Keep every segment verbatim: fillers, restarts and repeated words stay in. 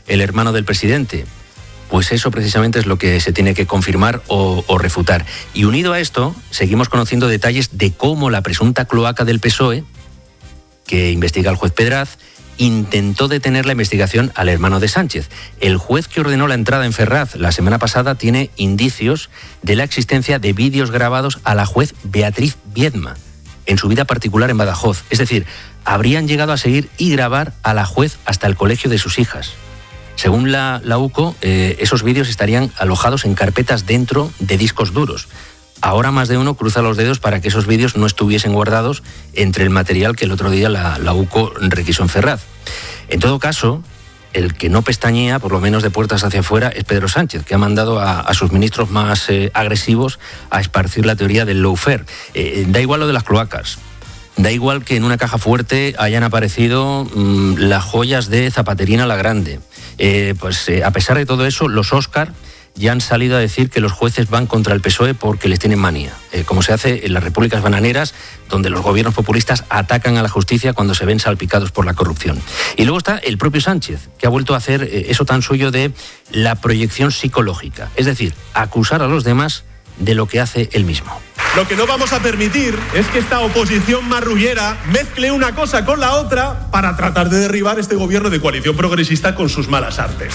el hermano del presidente. Pues eso precisamente es lo que se tiene que confirmar o, o refutar. Y unido a esto, seguimos conociendo detalles de cómo la presunta cloaca del P S O E, que investiga el juez Pedraz, intentó detener la investigación al hermano de Sánchez. El juez que ordenó la entrada en Ferraz la semana pasada tiene indicios de la existencia de vídeos grabados a la juez Beatriz Viedma en su vida particular en Badajoz. Es decir, habrían llegado a seguir y grabar a la juez hasta el colegio de sus hijas. Según la, la U C O, eh, esos vídeos estarían alojados en carpetas dentro de discos duros. Ahora más de uno cruza los dedos para que esos vídeos no estuviesen guardados entre el material que el otro día la, la U C O requisó en Ferraz. En todo caso, el que no pestañea, por lo menos de puertas hacia afuera, es Pedro Sánchez, que ha mandado a, a sus ministros más eh, agresivos a esparcir la teoría del lawfare. Eh, da igual lo de las cloacas. Da igual que en una caja fuerte hayan aparecido mmm, las joyas de Zapaterina la Grande. Eh, pues eh, a pesar de todo eso, los Óscar ya han salido a decir que los jueces van contra el P S O E porque les tienen manía, eh, como se hace en las repúblicas bananeras, donde los gobiernos populistas atacan a la justicia cuando se ven salpicados por la corrupción. Y luego está el propio Sánchez, que ha vuelto a hacer eh, eso tan suyo de la proyección psicológica, es decir, acusar a los demás de lo que hace él mismo. Lo que no vamos a permitir es que esta oposición marrullera mezcle una cosa con la otra para tratar de derribar este gobierno de coalición progresista con sus malas artes.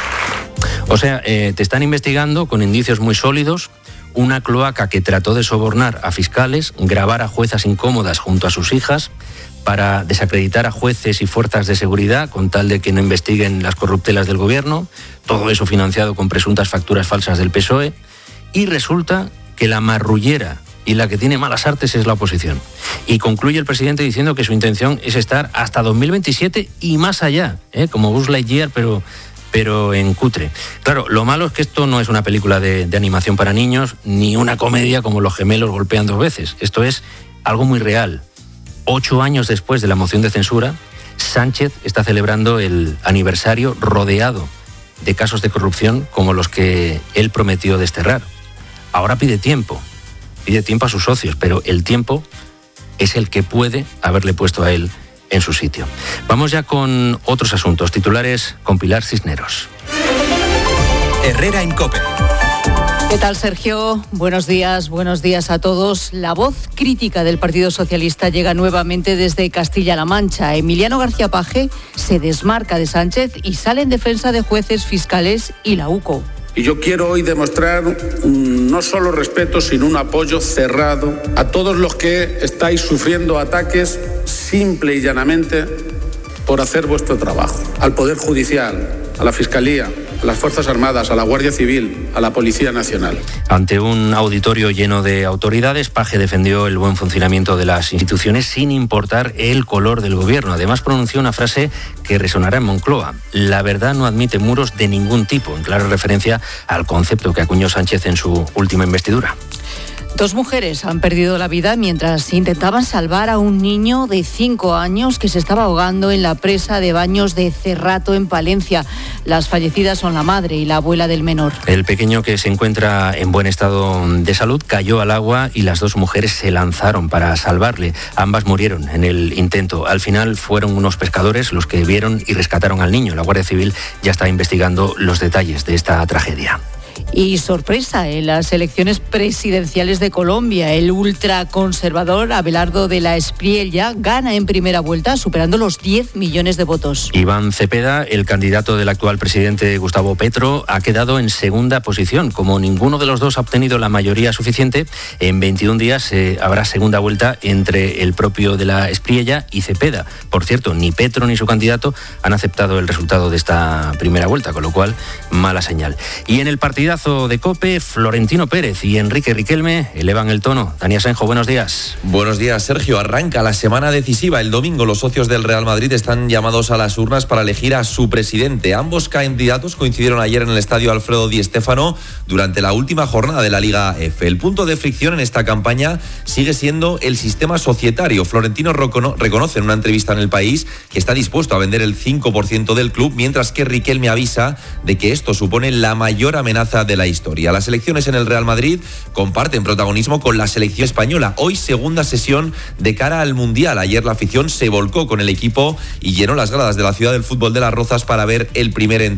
O sea, eh, te están investigando con indicios muy sólidos, una cloaca que trató de sobornar a fiscales, grabar a juezas incómodas junto a sus hijas para desacreditar a jueces y fuerzas de seguridad con tal de que no investiguen las corruptelas del gobierno, todo eso financiado con presuntas facturas falsas del P S O E, y resulta que la marrullera y la que tiene malas artes es la oposición. Y concluye el presidente diciendo que su intención es estar hasta dos mil veintisiete y más allá, ¿eh? como Buzz Lightyear, pero... pero en cutre. Claro, lo malo es que esto no es una película de, de animación para niños, ni una comedia como Los gemelos golpean dos veces. Esto es algo muy real. Ocho años después de la moción de censura, Sánchez está celebrando el aniversario rodeado de casos de corrupción como los que él prometió desterrar. Ahora pide tiempo, pide tiempo a sus socios, pero el tiempo es el que puede haberle puesto a él en su sitio. Vamos ya con otros asuntos. Titulares con Pilar Cisneros. Herrera en COPE. ¿Qué tal, Sergio? Buenos días, buenos días a todos. La voz crítica del Partido Socialista llega nuevamente desde Castilla-La Mancha. Emiliano García Paje se desmarca de Sánchez y sale en defensa de jueces, fiscales y la U C O. Y yo quiero hoy demostrar un, no solo respeto, sino un apoyo cerrado a todos los que estáis sufriendo ataques simple y llanamente por hacer vuestro trabajo. Al Poder Judicial, a la Fiscalía, a las Fuerzas Armadas, a la Guardia Civil, a la Policía Nacional. Ante un auditorio lleno de autoridades, Paje defendió el buen funcionamiento de las instituciones sin importar el color del gobierno. Además pronunció una frase que resonará en Moncloa: la verdad no admite muros de ningún tipo, en clara referencia al concepto que acuñó Sánchez en su última investidura. Dos mujeres han perdido la vida mientras intentaban salvar a un niño de cinco años que se estaba ahogando en la presa de baños de Cerrato, en Palencia. Las fallecidas son la madre y la abuela del menor. El pequeño, que se encuentra en buen estado de salud, cayó al agua y las dos mujeres se lanzaron para salvarle. Ambas murieron en el intento. Al final fueron unos pescadores los que vieron y rescataron al niño. La Guardia Civil ya está investigando los detalles de esta tragedia. Y sorpresa en las elecciones presidenciales de Colombia. El ultraconservador Abelardo de la Espriella gana en primera vuelta, superando los diez millones de votos. Iván Cepeda, el candidato del actual presidente Gustavo Petro, ha quedado en segunda posición. Como ninguno de los dos ha obtenido la mayoría suficiente, en veintiún días eh, habrá segunda vuelta entre el propio de la Espriella y Cepeda. Por cierto, ni Petro ni su candidato han aceptado el resultado de esta primera vuelta, con lo cual, mala señal. Y en el partidazo de COPE, Florentino Pérez y Enrique Riquelme elevan el tono. Dani Asenjo, buenos días. Buenos días, Sergio. Arranca la semana decisiva. El domingo los socios del Real Madrid están llamados a las urnas para elegir a su presidente. Ambos candidatos coincidieron ayer en el estadio Alfredo Di Stéfano durante la última jornada de la Liga F. El punto de fricción en esta campaña sigue siendo el sistema societario. Florentino reconoce en una entrevista en El País que está dispuesto a vender el cinco por ciento del club, mientras que Riquelme avisa de que esto supone la mayor amenaza de la historia. Las elecciones en el Real Madrid comparten protagonismo con la selección española. Hoy segunda sesión de cara al Mundial. Ayer la afición se volcó con el equipo y llenó las gradas de la Ciudad del Fútbol de Las Rozas para ver el primer